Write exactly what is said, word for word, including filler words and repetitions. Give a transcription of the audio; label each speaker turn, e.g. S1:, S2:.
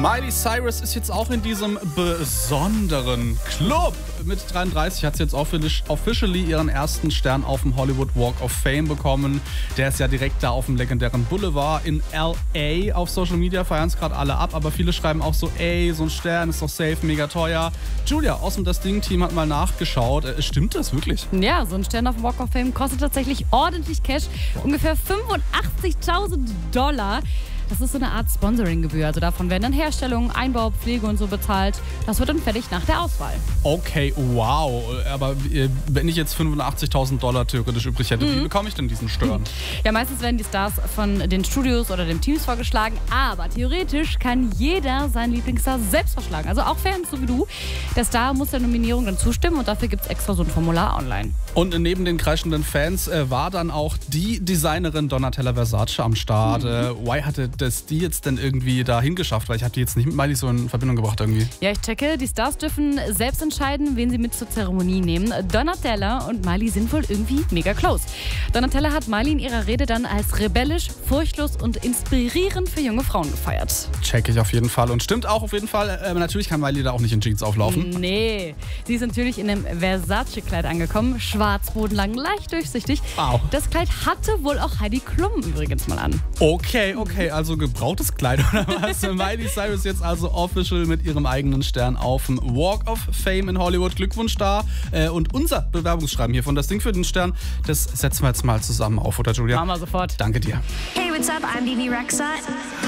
S1: Miley Cyrus ist jetzt auch in diesem besonderen Club. Mit dreiunddreißig hat sie jetzt officially ihren ersten Stern auf dem Hollywood Walk of Fame bekommen. Der ist ja direkt da auf dem legendären Boulevard in L A. Auf Social Media feiern es gerade alle ab, aber viele schreiben auch so, ey, so ein Stern ist doch safe, mega teuer. Julia aus dem Das Ding-Team hat mal nachgeschaut. Äh, stimmt das wirklich?
S2: Ja, so ein Stern auf dem Walk of Fame kostet tatsächlich ordentlich Cash. Ungefähr fünfundachtzigtausend Dollar. Das ist so eine Art Sponsoring-Gebühr. Also davon werden dann Herstellung, Einbau, Pflege und so bezahlt. Das wird dann fertig nach der Auswahl.
S1: Okay, wow. Aber äh, wenn ich jetzt fünfundachtzigtausend Dollar theoretisch übrig hätte,
S2: Mhm.
S1: wie bekomme ich denn diesen Stern?
S2: Ja, meistens werden die Stars von den Studios oder den Teams vorgeschlagen. Aber theoretisch kann jeder seinen Lieblingsstar selbst vorschlagen. Also auch Fans, so wie du. Der Star muss der Nominierung dann zustimmen und dafür gibt es extra so ein Formular online.
S1: Und neben den kreischenden Fans äh, war dann auch die Designerin Donatella Versace am Start. Mhm. Äh, why hatte das die jetzt denn irgendwie dahin geschafft? Weil ich habe die jetzt nicht mit Miley so in Verbindung gebracht irgendwie.
S2: Ja, ich checke. Die Stars dürfen selbst entscheiden, wen sie mit zur Zeremonie nehmen. Donatella und Miley sind wohl irgendwie mega close. Donatella hat Miley in ihrer Rede dann als rebellisch, furchtlos und inspirierend für junge Frauen gefeiert.
S1: Check ich auf jeden Fall. Und stimmt auch auf jeden Fall. Äh, natürlich kann Miley da auch nicht in Jeans auflaufen.
S2: Nee. Sie ist natürlich in einem Versace-Kleid angekommen. Schwarz, bodenlang, leicht durchsichtig.
S1: Wow.
S2: Das Kleid hatte wohl auch Heidi Klum übrigens mal an.
S1: Okay, okay. Also gebrauchtes Kleid oder was? Miley Cyrus jetzt also official mit ihrem eigenen Stern auf dem Walk of Fame in Hollywood. Glückwunsch da. Äh, und unser Bewerbungsschreiben hier von Das Ding für den Stern, das setzen wir jetzt mal zusammen auf, oder Julia?
S2: Machen wir sofort.
S1: Danke dir.
S3: Hey, what's up? I'm Bibi Rexha.